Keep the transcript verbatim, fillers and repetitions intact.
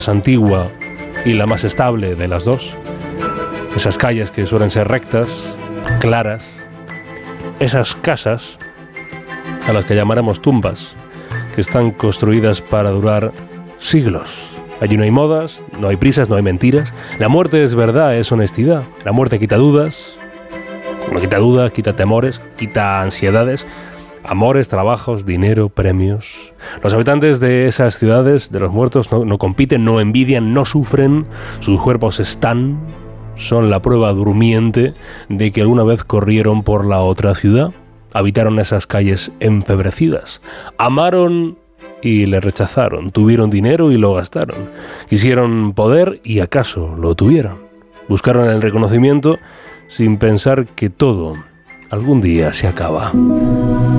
antigua y la más estable de las dos. Esas calles que suelen ser rectas, claras, esas casas a las que llamaremos tumbas, que están construidas para durar siglos. Allí no hay modas, no hay prisas, no hay mentiras. La muerte es verdad, es honestidad. La muerte quita dudas, no quita dudas, quita temores, quita ansiedades, amores, trabajos, dinero, premios. Los habitantes de esas ciudades de los muertos no, no compiten, no envidian, no sufren. Sus cuerpos están, son la prueba durmiente de que alguna vez corrieron por la otra ciudad, habitaron esas calles enfebrecidas, amaron y le rechazaron, tuvieron dinero y lo gastaron, quisieron poder y acaso lo tuvieron, buscaron el reconocimiento sin pensar que todo algún día se acaba.